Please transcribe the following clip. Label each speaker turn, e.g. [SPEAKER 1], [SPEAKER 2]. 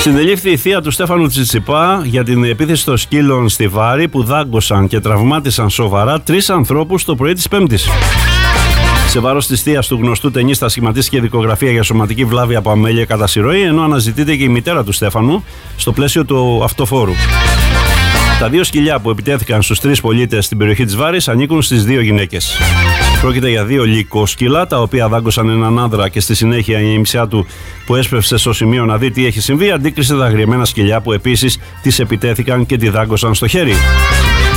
[SPEAKER 1] Συνελήφθη η θεία του Στέφανου Τσιτσιπά για την επίθεση των σκύλων στη Βάρη που δάγκωσαν και τραυμάτισαν σοβαρά 3 ανθρώπους το πρωί της Πέμπτης. Σε βάρος της θείας του γνωστού ταινίστα σχηματίστηκε δικογραφία για σωματική βλάβη από αμέλεια κατά συρροή, ενώ αναζητείται και η μητέρα του Στέφανου στο πλαίσιο του αυτοφόρου. Τα 2 σκυλιά που επιτέθηκαν στους 3 πολίτες στην περιοχή της Βάρης ανήκουν στις 2 γυναίκες. Πρόκειται για 2 λυκόσκυλα, τα οποία δάγκωσαν έναν άνδρα και στη συνέχεια η νημισιά του που έσπευσε στο σημείο να δει τι έχει συμβεί, αντίκρισε τα αγριεμένα σκυλιά που επίσης τις επιτέθηκαν και τη δάγκωσαν στο χέρι.